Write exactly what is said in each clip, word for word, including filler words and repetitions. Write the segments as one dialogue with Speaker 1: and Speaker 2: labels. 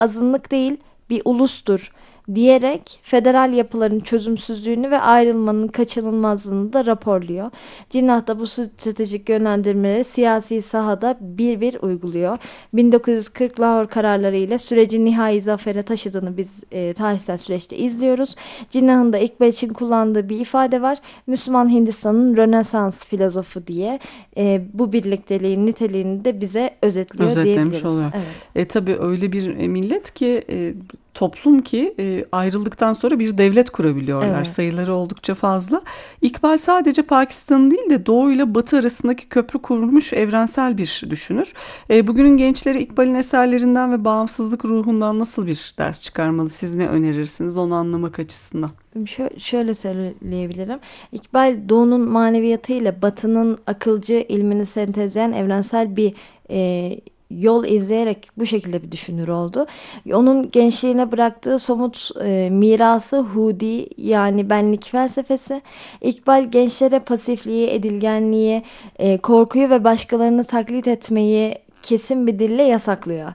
Speaker 1: azınlık değil, bir ulustur diyerek federal yapıların çözümsüzlüğünü ve ayrılmanın kaçınılmazlığını da raporluyor. Cinnah da bu stratejik yönlendirmeleri siyasi sahada bir bir uyguluyor. bin dokuz yüz kırk Lahor kararları ile sürecin nihai zafere taşıdığını biz e, tarihsel süreçte izliyoruz. Cinnah'ın da İkbal için kullandığı bir ifade var. Müslüman Hindistan'ın Rönesans filozofu diye e, bu birlikteliğin niteliğini de bize özetliyor
Speaker 2: Özetlemiş
Speaker 1: diyebiliriz.
Speaker 2: oluyor.
Speaker 1: Evet.
Speaker 2: E tabii öyle bir millet ki e, toplum ki e, ayrıldıktan sonra bir devlet kurabiliyorlar.
Speaker 1: Evet.
Speaker 2: Sayıları oldukça fazla. İkbal sadece Pakistan'ın değil de Doğu ile Batı arasındaki köprü kurmuş evrensel bir düşünür. E, bugünün gençleri İkbal'in eserlerinden ve bağımsızlık ruhundan nasıl bir ders çıkarmalı? Siz ne önerirsiniz onu anlamak açısından?
Speaker 1: Şö- şöyle söyleyebilirim. İkbal Doğu'nun maneviyatı ile Batı'nın akılcı ilmini sentezleyen evrensel bir e, yol izleyerek bu şekilde bir düşünür oldu. Onun gençliğine bıraktığı somut e, mirası Hudi yani benlik felsefesi. İkbal gençlere pasifliği, edilgenliği, e, korkuyu ve başkalarını taklit etmeyi kesin bir dille yasaklıyor.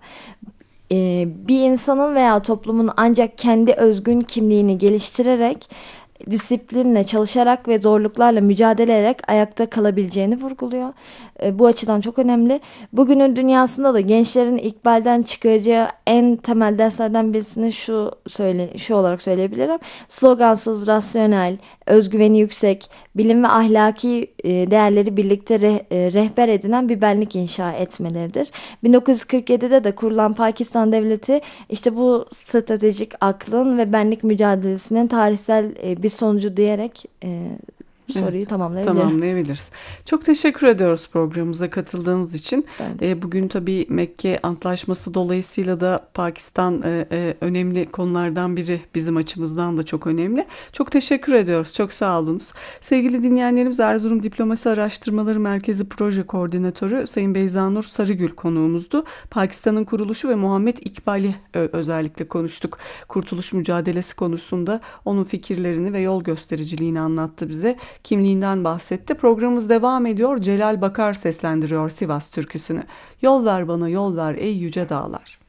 Speaker 1: Ee, bir insanın veya toplumun ancak kendi özgün kimliğini geliştirerek, disiplinle çalışarak ve zorluklarla mücadele ederek ayakta kalabileceğini vurguluyor. Ee, bu açıdan çok önemli. Bugünün dünyasında da gençlerin İkbal'den çıkaracağı en temel derslerden birisini şu söyle şu olarak söyleyebilirim. Slogansız, rasyonel, özgüveni yüksek, bilim ve ahlaki e, değerleri birlikte re- e, rehber edinen bir benlik inşa etmeleridir. bin dokuz yüz kırk yedide de kurulan Pakistan Devleti işte bu stratejik aklın ve benlik mücadelesinin tarihsel e, bir sonucu diyerek e, soruyu
Speaker 2: Evet,
Speaker 1: tamamlayabilirim.
Speaker 2: tamamlayabiliriz. Çok teşekkür ediyoruz programımıza katıldığınız için.
Speaker 1: Ben de.
Speaker 2: E, bugün tabii Mekke Antlaşması dolayısıyla da Pakistan e, e, önemli konulardan biri, bizim açımızdan da çok önemli. Çok teşekkür ediyoruz. Çok sağ olunuz. Sevgili dinleyenlerimiz, Erzurum Diplomasi Araştırmaları Merkezi Proje Koordinatörü Sayın Beyzanur Sarıgül konuğumuzdu. Pakistan'ın kuruluşu ve Muhammed İkbal'i ö- özellikle konuştuk. Kurtuluş mücadelesi konusunda onun fikirlerini ve yol göstericiliğini anlattı bize. Kimliğinden bahsetti. Programımız devam ediyor. Celal Bakar seslendiriyor Sivas türküsünü. Yol ver bana yol ver ey yüce dağlar.